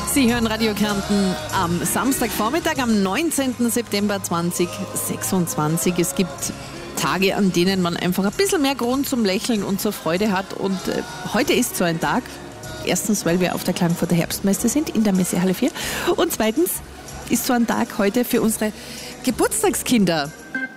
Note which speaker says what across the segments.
Speaker 1: Sie hören Radio Kärnten am Samstagvormittag, am 19. September 2026. Es gibt Tage, an denen man einfach ein bisschen mehr Grund zum Lächeln und zur Freude hat. Und heute ist so ein Tag. Erstens, weil wir auf der Klagenfurter Herbstmesse sind, in der Messehalle 4. Und zweitens ist so ein Tag heute für unsere Geburtstagskinder.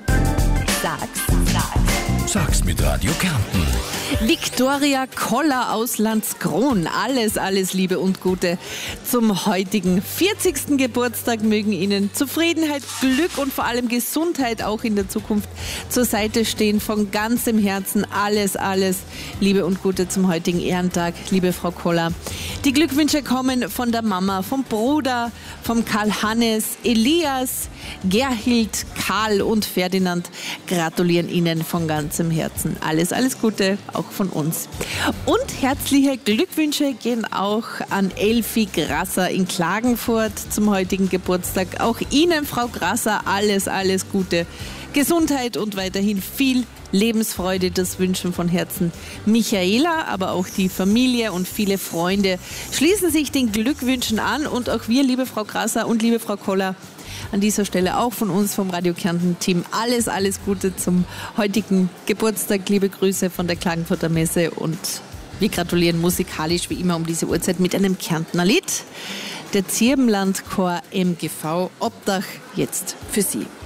Speaker 2: Sag's mit Radio Kärnten.
Speaker 1: Viktoria Koller aus Landskron. Alles Liebe und Gute zum heutigen 40. Geburtstag. Mögen Ihnen Zufriedenheit, Glück und vor allem Gesundheit auch in der Zukunft zur Seite stehen. Von ganzem Herzen alles Liebe und Gute zum heutigen Ehrentag, liebe Frau Koller. Die Glückwünsche kommen von der Mama, vom Bruder, vom Karl-Hannes, Elias, Gerhild, Karl und Ferdinand gratulieren Ihnen von ganzem Herzen. Alles Gute auch von uns. Und herzliche Glückwünsche gehen auch an Elfi Grasser in Klagenfurt zum heutigen Geburtstag. Auch Ihnen, Frau Grasser, alles Gute. Gesundheit und weiterhin viel Lebensfreude, das wünschen von Herzen Michaela, aber auch die Familie und viele Freunde schließen sich den Glückwünschen an. Und auch wir, liebe Frau Grasser und liebe Frau Koller, an dieser Stelle auch von uns, vom Radio Kärnten-Team, alles Gute zum heutigen Geburtstag. Liebe Grüße von der Klagenfurter Messe und wir gratulieren musikalisch wie immer um diese Uhrzeit mit einem Kärntner Lied. Der Zirbenlandchor MGV Obdach jetzt für Sie.